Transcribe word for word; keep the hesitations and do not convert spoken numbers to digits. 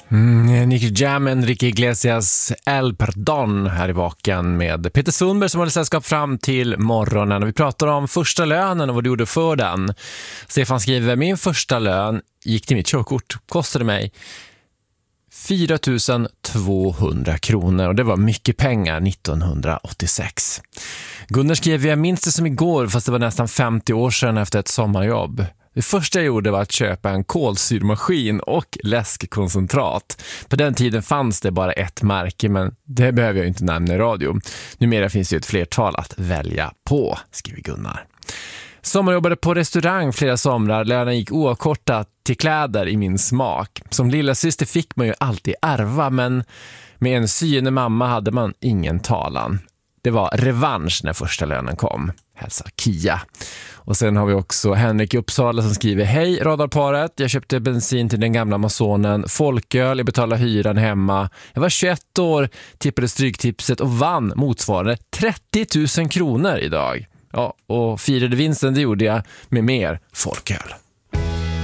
Mm, Nicky Jam, Enrique Iglesias, El Perdón här i vaken med Peter Sundberg som håller sällskap fram till morgonen. Och vi pratar om första lönen och vad du gjorde för den. Stefan skriver, min första lön gick till mitt körkort, kostade mig fyra tusen tvåhundra kronor och det var mycket pengar nittonhundraåttiosex. Gunnar skrev, jag minns det som igår fast det var nästan femtio år sedan efter ett sommarjobb. Det första jag gjorde var att köpa en kolsyrmaskin och läskkoncentrat. På den tiden fanns det bara ett märke, men det behöver jag inte nämna i radio. Numera finns det ett flertal att välja på, skriver Gunnar. Sommarjobbade på restaurang flera somrar. Lönen gick oavkortat till kläder i min smak. Som lilla syster fick man ju alltid ärva, men med en syende mamma hade man ingen talan. Det var revansch när första lönen kom. Hälsar Kia. Och sen har vi också Henrik i Uppsala som skriver, hej radarparet, jag köpte bensin till den gamla Amazonen, folköl, jag betalade hyran hemma. Jag var tjugoett år, tippade stryktipset och vann motsvarande trettio tusen kronor idag. Ja, och firade vinsten, det gjorde jag med mer folköl.